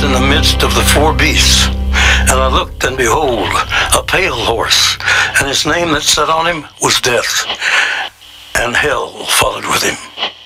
was in the midst of the four beasts. And I looked, and behold, a pale horse, and his name that sat on him was Death, and hell followed with him.